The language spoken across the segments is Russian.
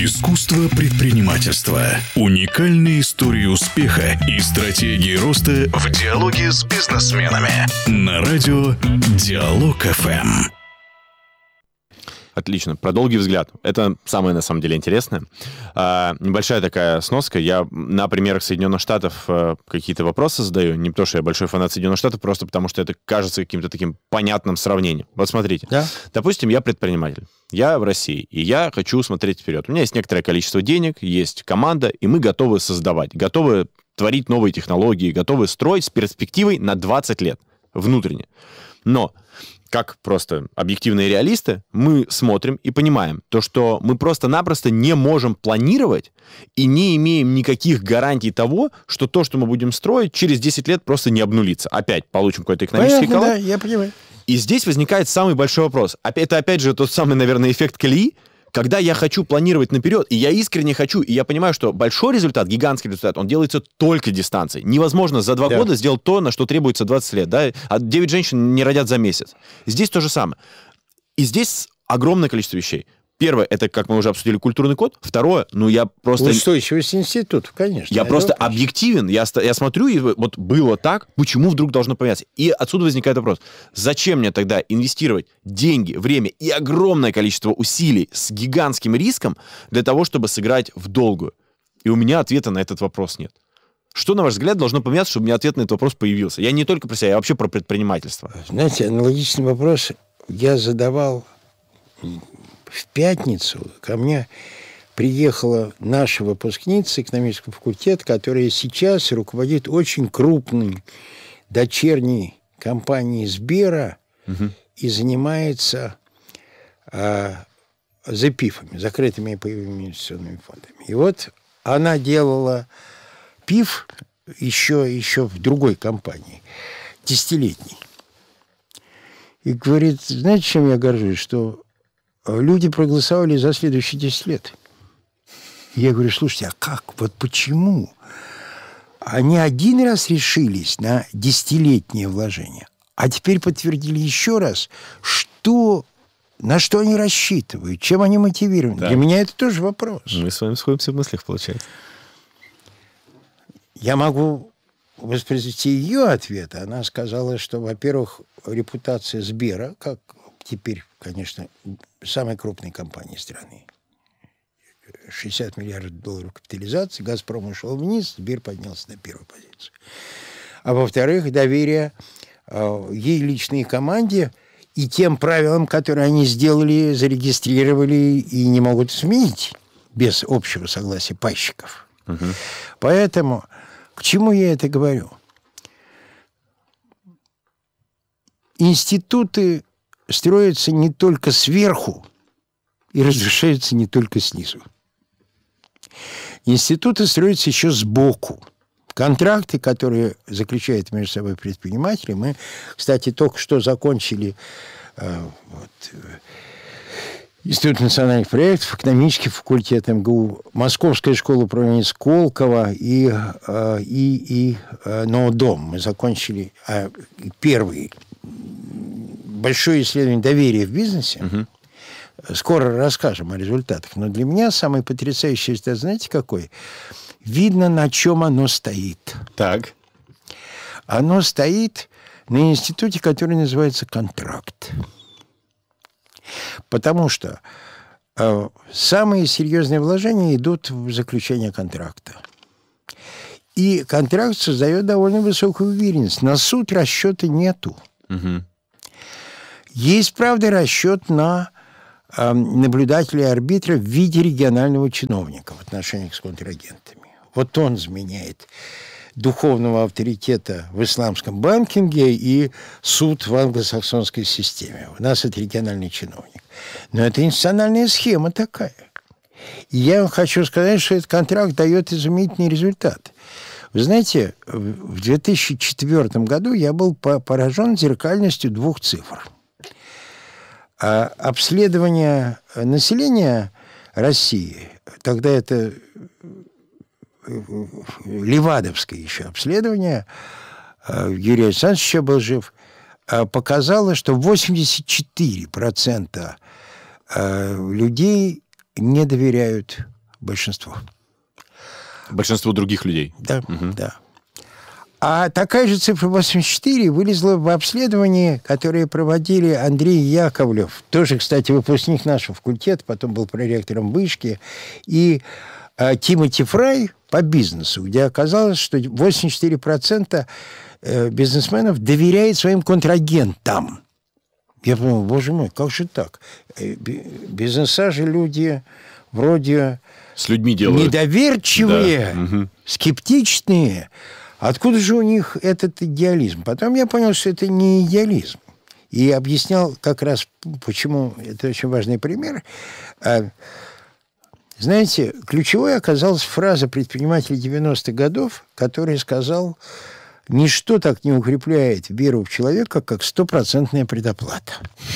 Искусство предпринимательства. Уникальные истории успеха и стратегии роста в диалоге с бизнесменами. На радио Диалог ФМ. Отлично. Про долгий взгляд. Это самое, на самом деле, интересное. Небольшая такая сноска. Я на примерах Соединенных Штатов какие-то вопросы задаю. Не потому, что я большой фанат Соединенных Штатов, просто потому, что это кажется каким-то таким понятным сравнением. Вот смотрите. Да? Допустим, я предприниматель. Я в России, и я хочу смотреть вперед. У меня есть некоторое количество денег, есть команда, и мы готовы создавать, готовы творить новые технологии, готовы строить с перспективой на 20 лет внутренне. Но как просто объективные реалисты, мы смотрим и понимаем, то, что мы просто-напросто не можем планировать и не имеем никаких гарантий того, что то, что мы будем строить, через 10 лет просто не обнулится. Опять получим какой-то экономический коллапс. Да, я понимаю. И здесь возникает самый большой вопрос. Это, опять же, тот самый, наверное, эффект колеи, когда я хочу планировать наперед, и я искренне хочу, и я понимаю, что большой результат, гигантский результат, он делается только дистанцией. Невозможно за 2 года сделать то, на что требуется 20 лет. Да? А 9 женщин не родят за месяц. Здесь то же самое. И здесь огромное количество вещей. Первое, это, как мы уже обсудили, культурный код. Второе, я просто... Устойчивость институтов, конечно. Я просто объективен. Я смотрю, и вот было так, почему вдруг должно поменяться? И отсюда возникает вопрос. Зачем мне тогда инвестировать деньги, время и огромное количество усилий с гигантским риском для того, чтобы сыграть в долгую? И у меня ответа на этот вопрос нет. Что, на ваш взгляд, должно поменяться, чтобы у меня ответ на этот вопрос появился? Я не только про себя, я вообще про предпринимательство. Знаете, аналогичный вопрос я задавал... В пятницу ко мне приехала наша выпускница экономического факультета, которая сейчас руководит очень крупной дочерней компанией Сбера и занимается ЗПИФами, закрытыми паевыми инвестиционными фондами. И вот она делала ПИФ еще в другой компании, 10-летней. И говорит, знаете, чем я горжусь, что люди проголосовали за следующие 10 лет. Я говорю, слушайте, а как? Вот почему? Они один раз решились на 10-летнее вложение, а теперь подтвердили еще раз, на что они рассчитывают, чем они мотивированы. Да. Для меня это тоже вопрос. Мы с вами сходимся в мыслях, получается. Я могу воспроизвести ее ответ. Она сказала, что, во-первых, репутация Сбера, как теперь, конечно, самой крупной компании страны. 60 миллиардов долларов капитализации, «Газпром» ушел вниз, Сбер поднялся на первую позицию. А во-вторых, доверие ей личной команде и тем правилам, которые они сделали, зарегистрировали и не могут сменить без общего согласия пайщиков. Поэтому к чему я это говорю? Институты строятся не только сверху и разрушаются не только снизу. Институты строятся еще сбоку. Контракты, которые заключают между собой предприниматели, мы, кстати, только что закончили Институт национальных проектов, экономический факультет МГУ, Московская школа управления Сколково и НОДОМ. Мы закончили первый большое исследование доверия в бизнесе. Скоро расскажем о результатах. Но для меня самый потрясающий результат, знаете, какой? Видно, на чем оно стоит. Так. Оно стоит на институте, который называется «Контракт». Потому что самые серьезные вложения идут в заключение контракта. И контракт создает довольно высокую уверенность. На суд расчета нету. Есть, правда, расчет на наблюдателя и арбитра в виде регионального чиновника в отношениях с контрагентами. Вот он заменяет духовного авторитета в исламском банкинге и суд в англосаксонской системе. У нас это региональный чиновник. Но это институциональная схема такая. И я вам хочу сказать, что этот контракт дает изумительный результат. Вы знаете, в 2004 году я был поражен зеркальностью 2 цифр. Обследование населения России, тогда это левадовское еще обследование, Юрий Александрович еще был жив, показало, что 84% людей не доверяют Большинство. Большинство других людей. Да, да. А такая же цифра 84 вылезла в обследовании, которое проводили Андрей Яковлев, тоже, кстати, выпускник нашего факультета, потом был проректором вышки, и Тимоти Фрай по бизнесу, где оказалось, что 84% бизнесменов доверяет своим контрагентам. Я подумал, боже мой, как же так? Бизнеса же люди вроде с людьми делают. Недоверчивые, да. скептичные. Откуда же у них этот идеализм? Потом я понял, что это не идеализм. И объяснял как раз, почему это очень важный пример. Знаете, ключевой оказалась фраза предпринимателя 90-х годов, который сказал: «Ничто так не укрепляет веру в человека, как 100% предоплата».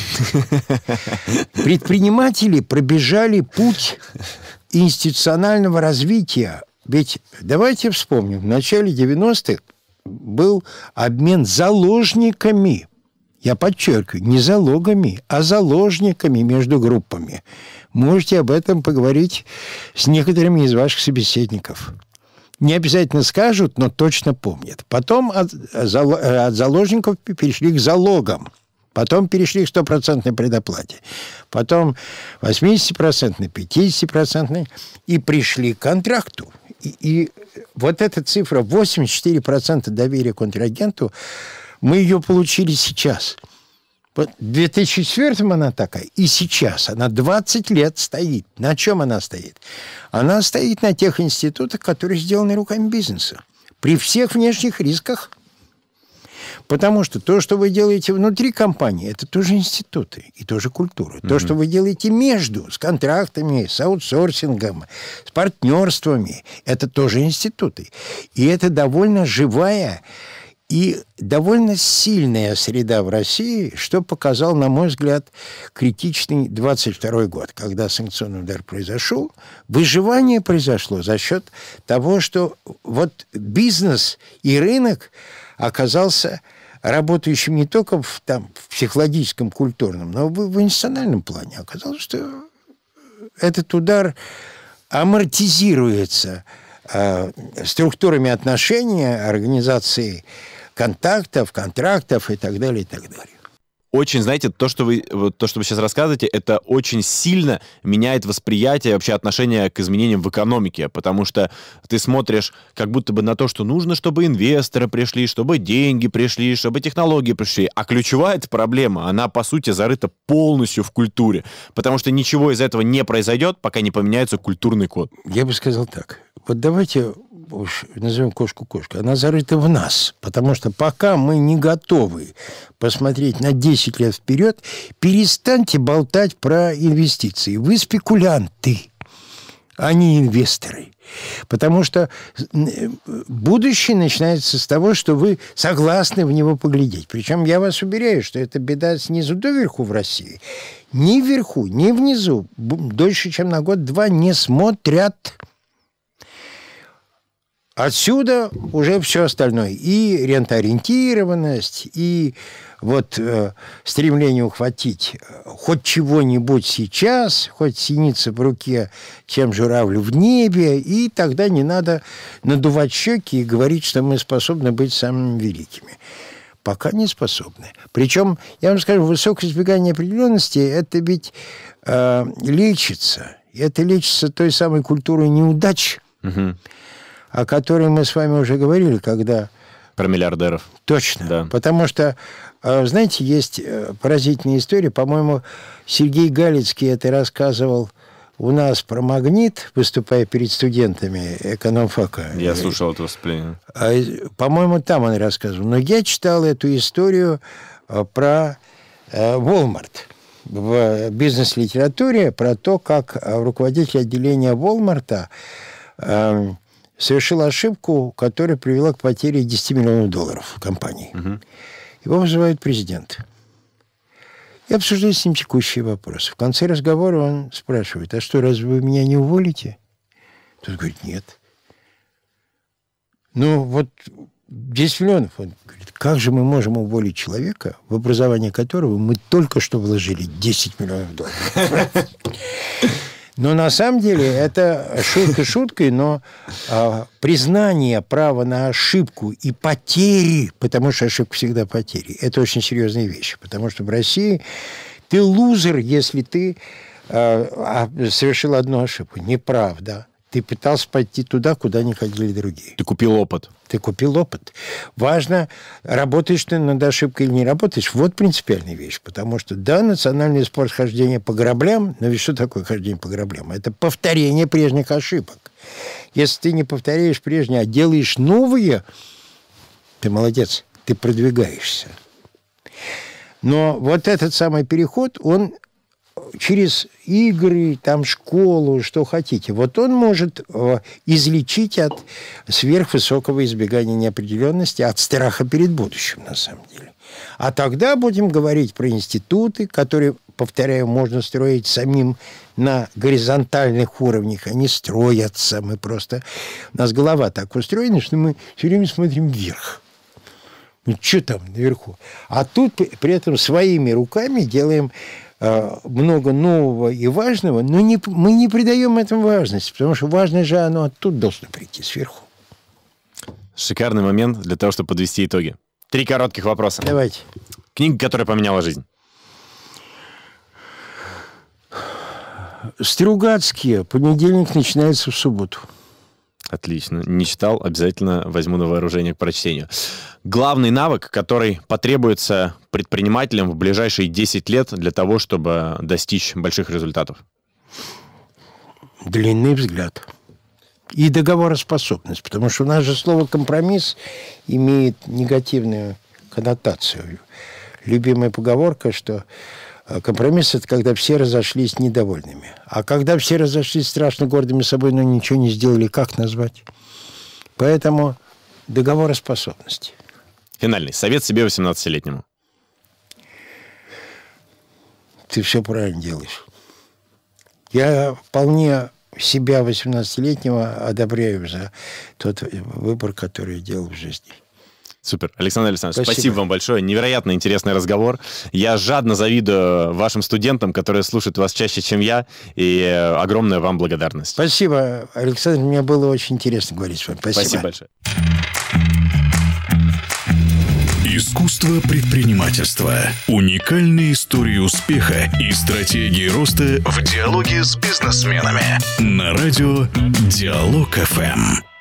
Предприниматели пробежали путь институционального развития. Ведь давайте вспомним, в начале 90-х был обмен заложниками. Я подчеркиваю, не залогами, а заложниками между группами. Можете об этом поговорить с некоторыми из ваших собеседников. Не обязательно скажут, но точно помнят. Потом от заложников перешли к залогам. Потом перешли к 100% предоплате. Потом 80%, 50% и пришли к контракту. И вот эта цифра 84% доверия контрагенту, мы ее получили сейчас. В 2004-м она такая, и сейчас. Она 20 лет стоит. На чем она стоит? Она стоит на тех институтах, которые сделаны руками бизнеса. При всех внешних рисках. Потому что то, что вы делаете внутри компании, это тоже институты и тоже культура. То, что вы делаете между, с контрактами, с аутсорсингом, с партнерствами, это тоже институты. И это довольно живая и довольно сильная среда в России, что показал, на мой взгляд, критичный 22 год, когда санкционный удар произошел. Выживание произошло за счет того, что вот бизнес и рынок оказался работающим не только в психологическом, культурном, но в институциональном плане. Оказалось, что этот удар амортизируется структурами отношения, организацией контактов, контрактов и так далее, и так далее. Очень, знаете, то, что вы сейчас рассказываете, это очень сильно меняет восприятие, вообще отношение к изменениям в экономике, потому что ты смотришь как будто бы на то, что нужно, чтобы инвесторы пришли, чтобы деньги пришли, чтобы технологии пришли. А ключевая эта проблема, она, по сути, зарыта полностью в культуре, потому что ничего из этого не произойдет, пока не поменяется культурный код. Я бы сказал так. Вот давайте уж назовем кошку кошкой. Она зарыта в нас, потому что пока мы не готовы посмотреть на 10 лет вперед, перестаньте болтать про инвестиции. Вы спекулянты, а не инвесторы. Потому что будущее начинается с того, что вы согласны в него поглядеть. Причем я вас уверяю, что это беда снизу доверху в России. Ни вверху, ни внизу дольше, чем на год-два не смотрят. Отсюда уже все остальное. И рентоориентированность, и вот стремление ухватить хоть чего-нибудь сейчас, хоть синица в руке, чем журавль в небе, и тогда не надо надувать щеки и говорить, что мы способны быть самыми великими. Пока не способны. Причем, я вам скажу, высокое избегание неопределенности, это ведь лечится. Это лечится той самой культурой неудач, о которой мы с вами уже говорили, когда... Про миллиардеров. Точно. Да. Потому что, знаете, есть поразительная история. По-моему, Сергей Галицкий это рассказывал у нас про магнит, выступая перед студентами экономфака. Я слушал это выступление. По-моему, там он рассказывал. Но я читал эту историю про Walmart в бизнес-литературе, про то, как руководитель отделения Walmart совершил ошибку, которая привела к потере $10 миллионов в компании. Его вызывает президент. И обсуждает с ним текущие вопросы. В конце разговора он спрашивает: а что, разве вы меня не уволите? Тот говорит: нет. Ну, вот 10 миллионов. Он говорит: как же мы можем уволить человека, в образование которого мы только что вложили $10 миллионов? Но на самом деле это шутка шуткой, но признание права на ошибку и потери, потому что ошибка всегда потери, это очень серьезные вещи. Потому что в России ты лузер, если ты совершил одну ошибку. Неправда. Ты пытался пойти туда, куда не ходили другие. Ты купил опыт. Ты купил опыт. Важно, работаешь ты над ошибкой или не работаешь. Вот принципиальная вещь. Потому что, да, национальный спорт хождения по граблям, но ведь что такое хождение по граблям? Это повторение прежних ошибок. Если ты не повторяешь прежние, а делаешь новые, ты молодец, ты продвигаешься. Но вот этот самый переход, он через игры, там, школу, что хотите. Вот он может излечить от сверхвысокого избегания неопределенности, от страха перед будущим, на самом деле. А тогда будем говорить про институты, которые, повторяю, можно строить самим на горизонтальных уровнях. Они строятся. Мы просто... У нас голова так устроена, что мы все время смотрим вверх. Ну, что там наверху? А тут при этом своими руками делаем много нового и важного, но мы не придаем этому важности, потому что важное же оно оттуда должно прийти, сверху. Шикарный момент для того, чтобы подвести итоги. 3 коротких вопроса. Давайте. Книга, которая поменяла жизнь. Стругацкие. Понедельник начинается в субботу. Отлично. Не читал, обязательно возьму на вооружение к прочтению. Главный навык, который потребуется предпринимателям в ближайшие 10 лет для того, чтобы достичь больших результатов? Длинный взгляд. И договороспособность. Потому что у нас же слово «компромисс» имеет негативную коннотацию. Любимая поговорка, что компромисс – это когда все разошлись недовольными. А когда все разошлись страшно гордыми собой, но ничего не сделали, как назвать? Поэтому договороспособность. Финальный. Совет себе 18-летнему. Ты все правильно делаешь. Я вполне себя 18-летнего одобряю за тот выбор, который я делал в жизни. Супер. Александр Александрович, спасибо вам большое. Невероятно интересный разговор. Я жадно завидую вашим студентам, которые слушают вас чаще, чем я, и огромная вам благодарность. Спасибо, Александр. Мне было очень интересно говорить с вами. Спасибо большое. Искусство предпринимательства. Уникальные истории успеха и стратегии роста в диалоге с бизнесменами. На радио Диалог ФМ.